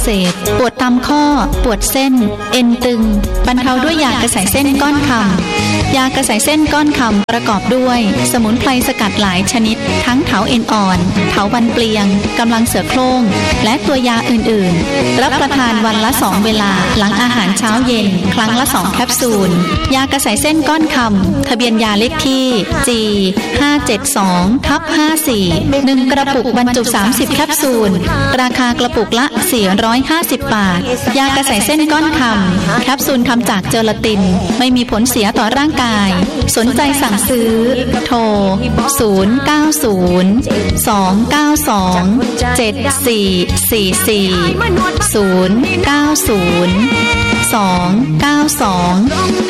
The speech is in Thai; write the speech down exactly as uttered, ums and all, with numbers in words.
เสบปวดตามข้อปวดเส้นเอ็นตึงบรรเทาด้วยยากระสายเส้นก้อนคำยากระสายเส้นก้อนคำประกอบด้วยสมุนไพรสกัดหลายชนิดทั้งเถาเอ็นอ่อนเถาวันเปลียงกำลังเสือโคร่งและตัวยาอื่นๆรับประทานวันละสองเวลาหลังอาหารเช้าเย็นครั้งละสองแคปซูลยากระสายเส้นก้อนคำทะเบียนยาเลขที่ จี ห้าเจ็ดสองทับห้าสี่ หนึ่งกระปุกบรรจุสามสิบแคปซูลราคากระปุกละสี่ร้อยห้าสิบบาทยากระสายเส้นก้อนคำแคปซูลทำจากเจลาตินไม่มีผลเสียต่อร่างกายสนใจสั่งซื้อโทรศูนย์ เก้า ศูนย์ สอง เก้า สอง เจ็ด สี่ สี่ สี่ ศูนย์ เก้า ศูนย์ สอง เก้า สอง